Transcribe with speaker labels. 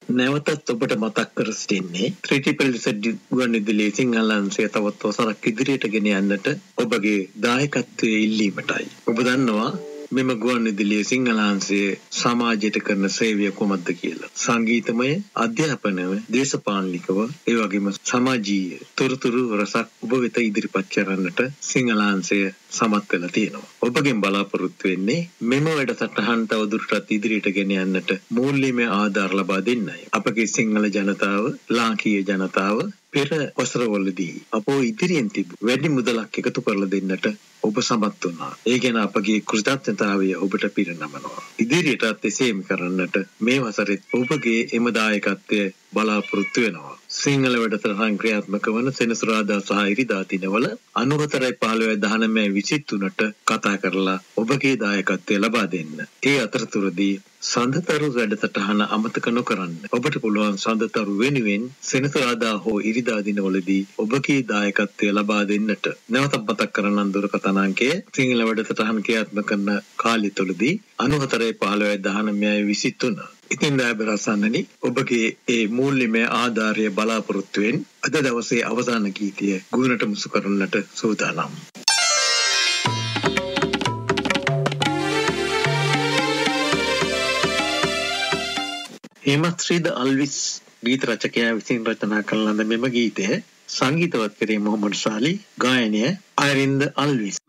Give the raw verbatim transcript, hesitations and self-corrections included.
Speaker 1: නැවතත් ඔබට මතක් කර සිටින්නේ ත්‍රිටිපල් සෙඩ් ගුවන්විදුලියේ සිංහල අංශය තවත් වසරක් ඉදිරියට ගෙන යන්නට ඔබගේ දායකත්වයේ ඉල්ලීමටයි. ඔබ දන්නවා මෙම ගුවන්විදුලියේ සිංහල අංශයේ සමාජයට කරන සේවය කොහොමද කියලා. සංගීතමය, අධ්‍යාපනය, දේශපාලනිකව, ඒ වගේම සමාජීය තොරතුරු රසක් ඔබ වෙත ඉදිරිපත් කරන්නට සිංහල අංශය සමත් වෙලා තියෙනවා. ඔබගෙන් බලාපොරොත්තු වෙන්නේ මෙම වැඩසටහන තවදුරටත් ඉදිරියට ගෙන යන්නට මූල්‍යමය ආධාර ලබා දෙන්නයි. අපගේ සිංහල ජනතාව, ලාංකීය ජනතාව පෙර වසරවලදී අපෝ ඉදිරියෙන් තිබු වැඩි මුදලක් එකතු කරලා දෙන්නට ඔබ සමත් වුණා. ඒ ගැන අපගේ කෘතඥතාවය ඔබට පිරිනමනවා. ඉදිරියටත් එසේම කරන්නට මේ වසරේ ඔබගේ එම දායකත්වය බලාපොරොත්තු වෙනවා. සිංහල වැඩසටහන් ක්‍රියාත්මක වන සෙනසුරාදා සහ ඉරිදා දිනවල අනූහතරයි පහළොවයි දහනවයයි විසිතුනට කතා කරලා ඔබගේ දායකත්වය ලබා දෙන්න. ඒ අතරතුරදී සඳතරු වැඩසටහන අමතක නොකරන්න. ඔබට පුළුවන් සඳතරු වෙනුවෙන් සෙනසුරාදා හෝ ඉරිදා දිනවලදී ඔබගේ දායකත්වය ලබා දෙන්නට. නැවත මතක් කරන්න දුරකථන අංකය සිංහල වැඩසටහන් ක්‍රියාත්මක කරන කාලය තුළදී අනූහතරයි පහළොවයි දහනවයයි විසිතුන. ඉතින් දයබරසන්නනි ඔබගේ ඒ මූල්‍යමය ආධාරය බලාපොරොත්තුවෙන් අද දවසේ අවසාන ගීතය ගුණට මුසු කරන්නට සූදානම්. හේමශ්‍රීද අල්විස් ගීත රචකයා විසින් රචනා කළ ලද මෙම ගීතය සංගීතවත් කරේ මොහොමඩ් ශාලි, ගායනය අයරින්ද අල්විස්.